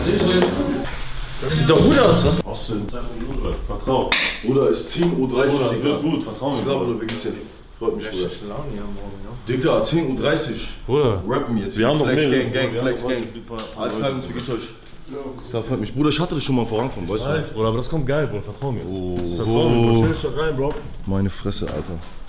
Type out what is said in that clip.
Sieht doch gut aus, was? Austin, vertrau. Bruder, ist Team U30, Bruder, das Digga. wird gut, vertrau mir. Ich glaube, wie geht's dir? Freut mich, Bruder. Laune hier morgen, ja. Digga, Team U30. Bruder, Rappen jetzt. wir haben doch Flex mehrere. Gang, Flex Gang. Alles klar, wie geht's euch? Das freut mich. Bruder, ich hatte das schon mal vorankommen, weißt du? Bruder, aber das kommt geil, Bruder, vertrau mir. Oh. Vertrau mir, Bruder, stell dich doch rein, Bro. Meine Fresse, Alter.